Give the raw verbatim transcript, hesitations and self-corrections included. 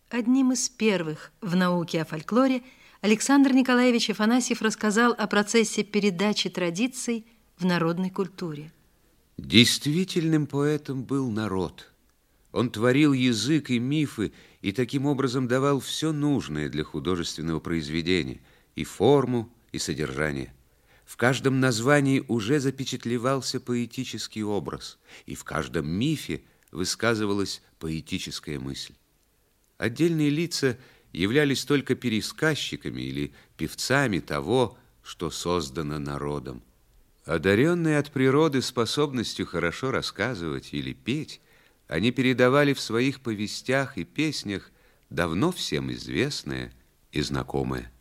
Одним из первых в науке о фольклоре Александр Николаевич Афанасьев рассказал о процессе передачи традиций в народной культуре. Действительным поэтом был народ. Он творил язык и мифы, и таким образом давал все нужное для художественного произведения, и форму, и содержание. В каждом названии уже запечатлевался поэтический образ, и в каждом мифе высказывалась поэтическая мысль. Отдельные лица являлись только пересказчиками или певцами того, что создано народом. Одаренные от природы способностью хорошо рассказывать или петь, они передавали в своих повестях и песнях давно всем известное и знакомое.